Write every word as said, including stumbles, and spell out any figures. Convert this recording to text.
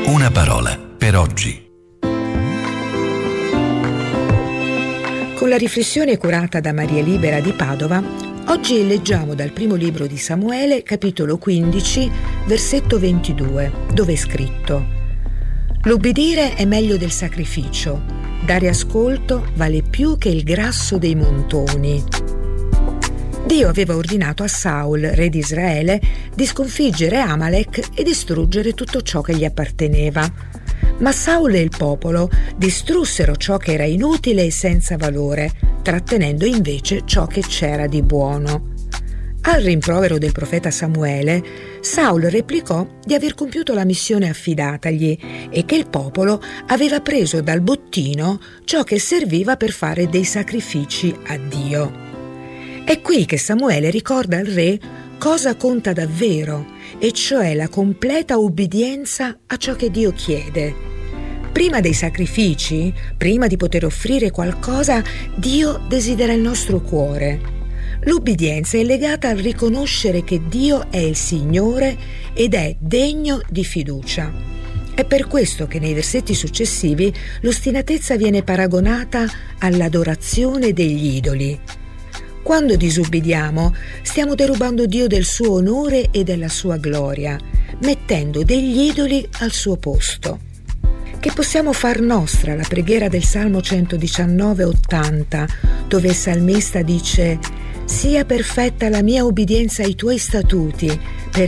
Una parola per oggi. Con la riflessione curata da Maria Libera di Padova, oggi leggiamo dal primo libro di Samuele, capitolo quindici, versetto ventidue, dove è scritto: «L'ubbidire è meglio del sacrificio, dare ascolto vale più che il grasso dei montoni». Dio aveva ordinato a Saul, re di Israele, di sconfiggere Amalek e distruggere tutto ciò che gli apparteneva. Ma Saul e il popolo distrussero ciò che era inutile e senza valore, trattenendo invece ciò che c'era di buono. Al rimprovero del profeta Samuele, Saul replicò di aver compiuto la missione affidatagli e che il popolo aveva preso dal bottino ciò che serviva per fare dei sacrifici a Dio. È qui che Samuele ricorda al re cosa conta davvero, e cioè la completa ubbidienza a ciò che Dio chiede. Prima dei sacrifici, prima di poter offrire qualcosa, Dio desidera il nostro cuore. L'ubbidienza è legata al riconoscere che Dio è il Signore ed è degno di fiducia. È per questo che nei versetti successivi l'ostinatezza viene paragonata all'adorazione degli idoli. Quando disubbidiamo, stiamo derubando Dio del suo onore e della sua gloria, mettendo degli idoli al suo posto. Che possiamo far nostra la preghiera del Salmo centodiciannove ottanta, dove il salmista dice: «Sia perfetta la mia ubbidienza ai tuoi statuti,